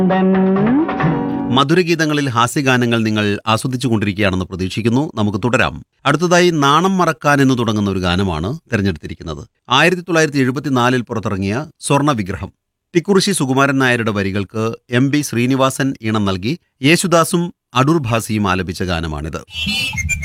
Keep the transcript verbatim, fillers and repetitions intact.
മധുരഗീതങ്ങളിൽ ഹാസ്യഗാനങ്ങൾ നിങ്ങൾ ആസ്വദിച്ചുകൊണ്ടിരിക്കുകയാണെന്ന് പ്രതീക്ഷിക്കുന്നു. നമുക്ക് തുടരാം. അടുത്തതായി നാണം മറക്കാൻ എന്ന് തുടങ്ങുന്ന ഒരു ഗാനമാണ് തിരഞ്ഞെടുത്തിരിക്കുന്നത്. ആയിരത്തി തൊള്ളായിരത്തി എഴുപത്തിനാലിൽ പുറത്തിറങ്ങിയ സ്വർണ്ണ വിഗ്രഹം. തിക്കുറിശി സുകുമാരൻ നായരുടെ വരികൾക്ക് എം ബി ശ്രീനിവാസൻ ഈണം നൽകി യേശുദാസും അടൂർ ഭാസിയും ആലപിച്ച ഗാനമാണിത്.